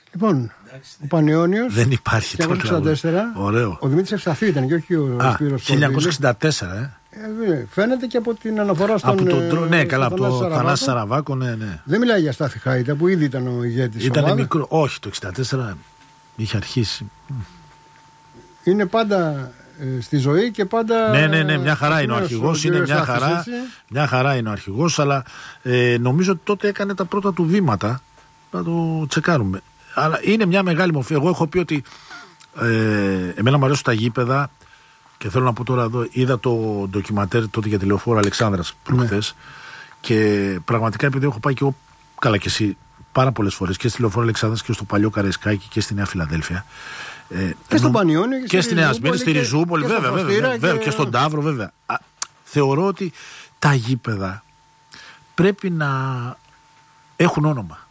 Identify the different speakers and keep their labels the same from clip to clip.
Speaker 1: Λοιπόν, ο Πανιόνιος.
Speaker 2: Δεν υπάρχει το
Speaker 1: 1964.
Speaker 2: Ωραίο.
Speaker 1: Ο Δημήτρης Ευσταθίου ήταν και όχι ο Σπύρος Κορδίλης.
Speaker 2: 1964,
Speaker 1: φαίνεται και από την αναφορά στον.
Speaker 2: Ναι, καλά, από το Θανάση Σαραβάκο, ναι.
Speaker 1: Δεν μιλάει για Στάθη Χάιτα που ήδη ήταν ο ηγέτης.
Speaker 2: Ήταν μικρό. Όχι, το 1964 είχε αρχίσει.
Speaker 1: Είναι πάντα στη ζωή και πάντα.
Speaker 2: Ναι, μια χαρά είναι ο αρχηγός. Είναι μια χαρά είναι ο αρχηγός, αλλά νομίζω ότι τότε έκανε τα πρώτα του βήματα. Να το τσεκάρουμε. Αλλά είναι μια μεγάλη μορφή. Εγώ έχω πει ότι εμένα μου αρέσουν τα γήπεδα και θέλω να πω τώρα εδώ. Είδα το ντοκιματέρ τότε για τη Λεωφόρο Αλεξάνδρας προχθές και πραγματικά επειδή έχω πάει και εγώ, καλά και εσύ, πάρα πολλές φορές και στη Λεωφόρο Αλεξάνδρας και στο παλιό Καραϊσκάκι και στη Νέα Φιλαδέλφια.
Speaker 1: Και στον Πανιόνιο
Speaker 2: και στη Νέα Σμύρνη, στη Ριζούπολη, βέβαια, και στον Ταύρο, βέβαια. Θεωρώ ότι τα γήπεδα πρέπει να έχουν όνομα.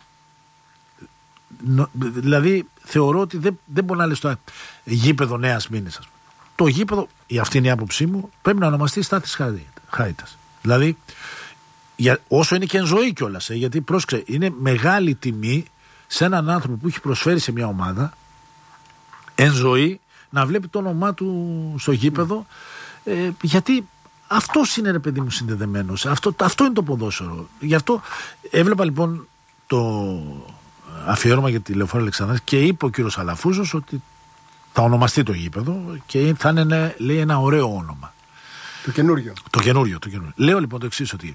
Speaker 2: Δηλαδή θεωρώ ότι δεν μπορεί να λες το γήπεδο Νέας Μήνης. Το γήπεδο, αυτή είναι η άποψή μου, πρέπει να ονομαστεί Στάθης Χάιτας. Δηλαδή όσο είναι και εν ζωή κιόλας, γιατί πρόσεξε, είναι μεγάλη τιμή σε έναν άνθρωπο που έχει προσφέρει σε μια ομάδα εν ζωή να βλέπει το όνομά του στο γήπεδο, γιατί αυτός είναι, ρε παιδί μου, συνδεδεμένος. Αυτό είναι το ποδόσφαιρο. Γι' αυτό έβλεπα λοιπόν το αφιέρωμα για τη Λεωφόρο Αλεξάνδρας και είπε ο κύριος Αλαφούζος ότι θα ονομαστεί το γήπεδο και θα είναι, λέει, ένα ωραίο όνομα. Το καινούριο. Λέω λοιπόν το εξής, ότι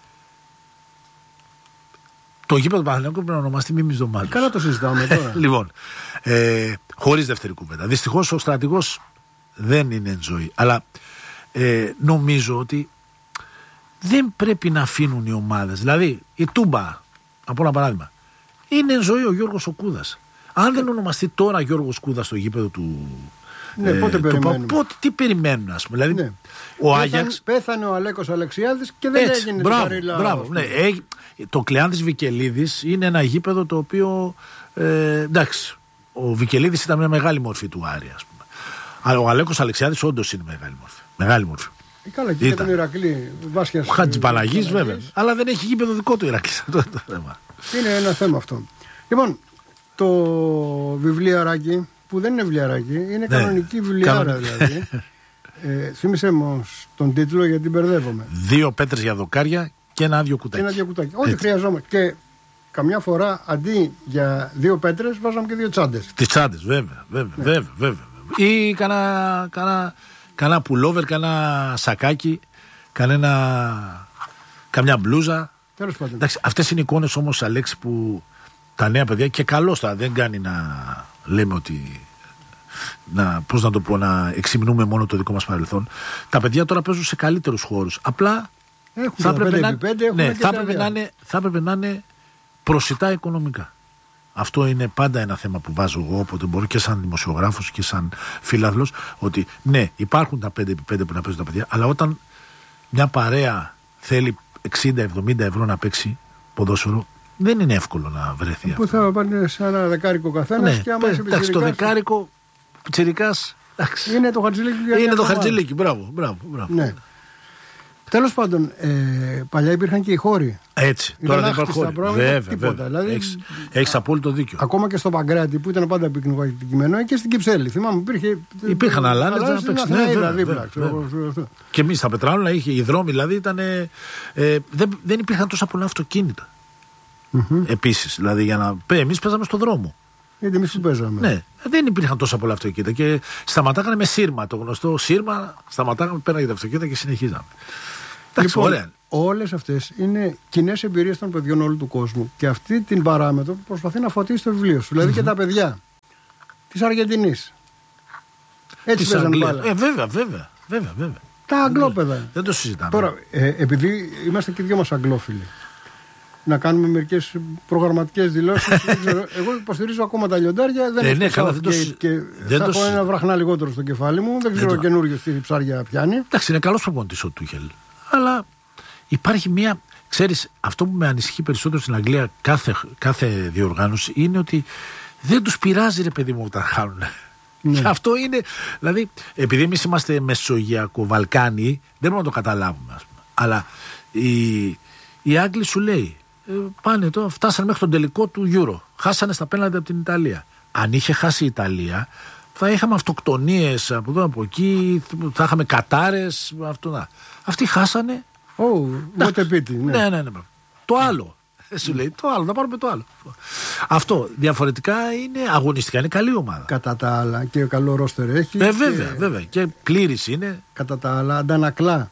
Speaker 2: το γήπεδο του Παναθηναϊκού πρέπει να ονομαστεί Μίμης Δωμάτιος.
Speaker 1: Καλά το συζητάμε τώρα.
Speaker 2: Λοιπόν, χωρίς δεύτερη κουβέντα. Δυστυχώς ο στρατηγός δεν είναι εν ζωή. Αλλά νομίζω ότι δεν πρέπει να αφήνουν οι ομάδες. Δηλαδή η Τούμπα, από ένα παράδειγμα, είναι εν ζωή ο Γιώργος ο Κούδας. Αν δεν ονομαστεί τώρα Γιώργος Κούδας στο γήπεδο του.
Speaker 1: Ναι, πότε περιμένουμε.
Speaker 2: Τι περιμένουν, ας πούμε. Δηλαδή,
Speaker 1: ναι.
Speaker 2: Ο Άγιαξ.
Speaker 1: Πέθανε ο Αλέκος Αλεξιάδης και δεν έγινε την Καρίλα.
Speaker 2: Μπράβο. Ναι. Το Κλεάνθης Βικελίδης είναι ένα γήπεδο το οποίο. Εντάξει. Ο Βικελίδης ήταν μια μεγάλη μορφή του Άρη, ας πούμε. Αλλά ο Αλέκος Αλεξιάδης όντως είναι μεγάλη μορφή.
Speaker 1: Καλά, και τον Ηρακλή.
Speaker 2: Ο Χατζηπαναγής, βέβαια. Αλλά δεν έχει γήπεδο δικό του Ηρακλή.
Speaker 1: Είναι ένα θέμα αυτό. Λοιπόν, το βιβλιαράκι, που δεν είναι βιβλιαράκι, είναι κανονική βιβλιάρα δηλαδή. Θύμισε μου τον τίτλο γιατί μπερδεύομαι.
Speaker 2: 2 πέτρες για δοκάρια και ένα άδειο κουτάκι.
Speaker 1: Ό,τι χρειαζόμαστε. Και καμιά φορά αντί για 2 πέτρες βάζαμε και 2 τσάντες.
Speaker 2: Τις τσάντες, βέβαια. Ή κανένα πουλόβερ, κανένα σακάκι, καμιά μπλούζα.
Speaker 1: Τέλος πάντων.
Speaker 2: Εντάξει, αυτές είναι εικόνες όμως, Αλέξη, που τα νέα παιδιά, και καλώς τα, δεν κάνει να λέμε ότι πώς να το πω, να εξυμνούμε μόνο το δικό μας παρελθόν. Τα παιδιά τώρα παίζουν σε καλύτερους χώρους. Απλά θα έπρεπε να είναι προσιτά οικονομικά. Αυτό είναι πάντα ένα θέμα που βάζω εγώ όποτε μπορώ, και σαν δημοσιογράφος και σαν φίλαθλος, ότι ναι, υπάρχουν τα 5x5 που να παίζουν τα παιδιά, αλλά όταν μια παρέα θέλει 60-70 ευρώ να παίξει ποδόσφαιρο, δεν είναι εύκολο να βρεθεί αυτό.
Speaker 1: Πού θα πάνε σε ένα δεκάρικο καθένας, ναι, και άμα είσαι
Speaker 2: εντάξει, το δεκάρικο πιτσιρικάς.
Speaker 1: Είναι το Χατζηλίκι.
Speaker 2: Είναι το Χατζηλίκι, μπράβο.
Speaker 1: Ναι. Τέλος πάντων, παλιά υπήρχαν και οι χώροι.
Speaker 2: Έτσι, τώρα δεν υπάρχουν χώροι. Βέβαια.
Speaker 1: Δηλαδή,
Speaker 2: έχεις απόλυτο δίκιο.
Speaker 1: Ακόμα και στο Παγκράτη που ήταν πάντα πυκνοκεκτημένο, και στην Κυψέλη. Θυμάμαι,
Speaker 2: υπήρχαν αλάνες να παίξουν.
Speaker 1: Δίπλα.
Speaker 2: Και εμείς στα Πετράλωνα οι δρόμοι, δηλαδή ήταν. Δεν υπήρχαν τόσα πολλά αυτοκίνητα. Επίσης, δηλαδή εμείς παίζαμε στον δρόμο.
Speaker 1: Γιατί εμείς που παίζαμε.
Speaker 2: Ναι, δεν υπήρχαν τόσα πολλά αυτοκίνητα και σταματάγανε με σύρμα. Το γνωστό σύρμα, σταματάγανε, πέραγε τα αυτοκίνητα και συνεχίζαμε.
Speaker 1: Λοιπόν, όλες αυτές είναι κοινές εμπειρίες των παιδιών όλου του κόσμου. Και αυτή την παράμετρο προσπαθεί να φωτίσει το βιβλίο σου. Δηλαδή και τα παιδιά της Αργεντινής. Έτσι παίζανε μπάλα.
Speaker 2: Βέβαια.
Speaker 1: Τα αγγλόπαιδα.
Speaker 2: Δεν το συζητάμε.
Speaker 1: Τώρα, επειδή είμαστε και δυο μας αγγλόφιλοι, να κάνουμε μερικές προγραμματικές δηλώσεις. Εγώ υποστηρίζω ακόμα τα λιοντάρια. Δεν θα έχω ένα βραχνά λιγότερο στο κεφάλι μου. Δεν ξέρω καινούριο τι ψάρια πιάνει.
Speaker 2: Εντάξει, είναι καλός προπονητής ο Τούχελ. Αλλά υπάρχει μία. Ξέρεις, αυτό που με ανησυχεί περισσότερο στην Αγγλία κάθε διοργάνωση είναι ότι δεν τους πειράζει, ρε παιδί μου, όταν χάνουν. Ναι. Αυτό είναι. Δηλαδή, επειδή εμείς είμαστε Μεσογειακο-Βαλκάνοι, δεν μπορούμε να το καταλάβουμε, ας πούμε. Αλλά οι Άγγλοι σου λέει, πάνε τώρα, φτάσανε μέχρι τον τελικό του Euro. Χάσανε στα πέναλτι από την Ιταλία. Αν είχε χάσει η Ιταλία, θα είχαμε αυτοκτονίες από εδώ από εκεί, θα είχαμε κατάρες. Αυτοί χάσανε.
Speaker 1: Ναι.
Speaker 2: Το άλλο. Σου λέει το άλλο, να πάρουμε το άλλο. Αυτό διαφορετικά είναι αγωνιστικά, είναι καλή ομάδα.
Speaker 1: Κατά τα άλλα και καλό ρόστερ έχει.
Speaker 2: Βέβαια. Και πλήρης είναι.
Speaker 1: Κατά τα άλλα αντανακλά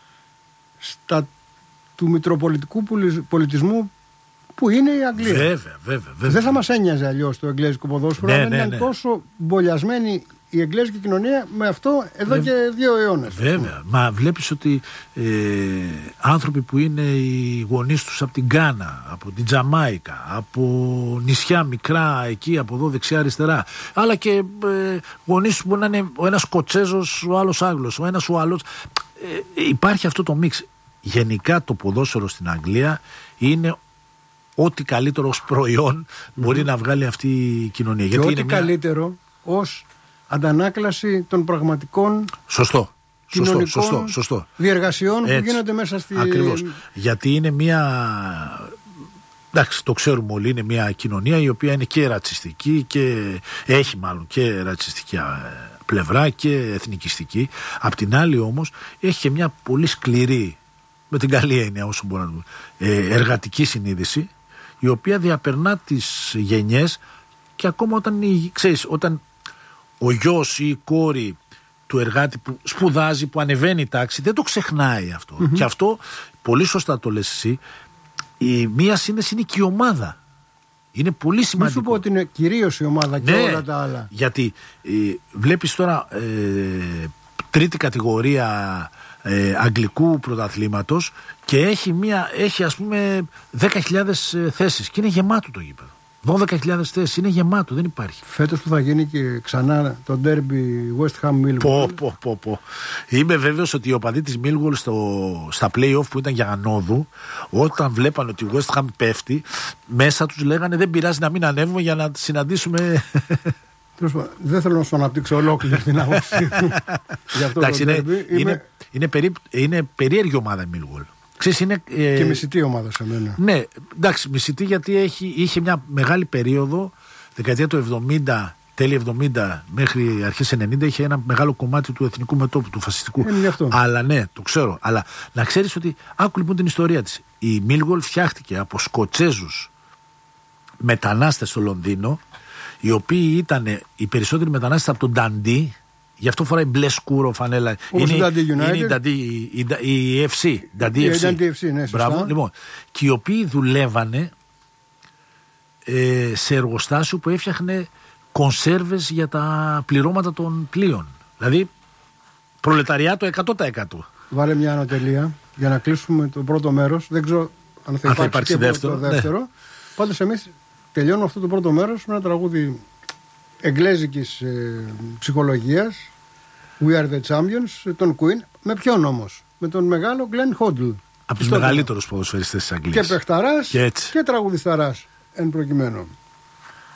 Speaker 1: στα του μητροπολιτικού πολιτισμού που είναι η Αγγλία.
Speaker 2: Βέβαια.
Speaker 1: Δεν θα μας ένοιαζε αλλιώς το εγγλέζικο ποδόσφαιρο, αν ήταν τόσο μπολιασμένη η εγγλέζικη κοινωνία με αυτό εδώ και 2 αιώνες.
Speaker 2: Βέβαια. Μα βλέπεις ότι άνθρωποι που είναι οι γονείς τους από την Γκάνα, από την Τζαμάικα, από νησιά μικρά εκεί, από εδώ δεξιά-αριστερά, αλλά και γονείς που μπορεί να είναι ο ένας Σκοτσέζος, ο άλλος Άγγλος, ο ένας ο άλλος. Υπάρχει αυτό το μίξ. Γενικά το ποδόσφαιρο στην Αγγλία είναι ό,τι καλύτερο ως προϊόν μπορεί να βγάλει αυτή η κοινωνία.
Speaker 1: Και
Speaker 2: γιατί
Speaker 1: ό,τι καλύτερο ως αντανάκλαση των πραγματικών κοινωνικών διεργασιών που γίνονται μέσα στη...
Speaker 2: Ακριβώς. Γιατί είναι μια... Εντάξει, το ξέρουμε όλοι, είναι μια κοινωνία η οποία είναι και ρατσιστική και έχει μάλλον και ρατσιστική πλευρά και εθνικιστική. Απ' την άλλη όμως έχει και μια πολύ σκληρή, με την καλή έννοια όσο μπορώ να το πω, εργατική συνείδηση, η οποία διαπερνά τις γενιές και ακόμα όταν ο γιος ή η κόρη του εργάτη που σπουδάζει, που ανεβαίνει η τάξη, δεν το ξεχνάει αυτό. Mm-hmm. Και αυτό, πολύ σωστά το λες εσύ, η μία σύνδεση είναι και η ομάδα. Είναι πολύ σημαντικό.
Speaker 1: Μην σου πω ότι είναι κυρίως η ομάδα και όλα τα άλλα.
Speaker 2: Γιατί βλέπεις τώρα τρίτη κατηγορία αγγλικού πρωταθλήματος και έχει ας πούμε 10.000 θέσεις και είναι γεμάτο το γήπεδο. 12.000 θέσεις, είναι γεμάτο, δεν υπάρχει.
Speaker 1: Φέτος που θα γίνει και ξανά το ντέρμπι West Ham Millwall.
Speaker 2: Πω. Είμαι βέβαιος ότι οι οπαδοί της Millwall στα play-off που ήταν για ανόδου, όταν βλέπαν ότι η West Ham πέφτει, μέσα τους λέγανε δεν πειράζει να μην ανέβουμε για να συναντήσουμε.
Speaker 1: Δεν θέλω να σου αναπτύξω ολόκληρη την άποψη για αυτό.
Speaker 2: Εντάξει, είναι περίεργη ομάδα η Millwall.
Speaker 1: Και μισητή ομάδα σε μένα.
Speaker 2: Ναι, εντάξει, μισητή γιατί είχε μια μεγάλη περίοδο, δεκαετία του 70, τέλη 70 μέχρι αρχές 90, είχε ένα μεγάλο κομμάτι του εθνικού μετώπου, του φασιστικού. Αλλά ναι, το ξέρω. Αλλά να ξέρεις ότι, άκου λοιπόν την ιστορία της. Η Millwall φτιάχτηκε από Σκοτσέζους μετανάστες στο Λονδίνο, οι οποίοι ήταν οι περισσότεροι μετανάστες από τον Νταντί. Γι' αυτό φοράει μπλε σκούρο φανέλα. Είναι η FC.
Speaker 1: Ναι,
Speaker 2: μπράβο. Λοιπόν, και οι οποίοι δουλεύανε σε εργοστάσιο που έφτιαχνε κονσέρβες για τα πληρώματα των πλοίων. Δηλαδή, προλεταριάτο 100%.
Speaker 1: Βάλε μια ανατελεία για να κλείσουμε το πρώτο μέρος. Δεν ξέρω αν θα υπάρξει και το δεύτερο. Ναι. Πάντως εμείς τελειώνουμε αυτό το πρώτο μέρος με ένα τραγούδι εγγλέζικης ψυχολογίας, We are the champions, τον Queen. Με ποιον όμως? Με τον μεγάλο Glenn Hoddle.
Speaker 2: Από τους μεγαλύτερους ποδοσφαιριστές της Αγγλίας.
Speaker 1: Και παιχταράς και τραγουδισταράς εν προκειμένου.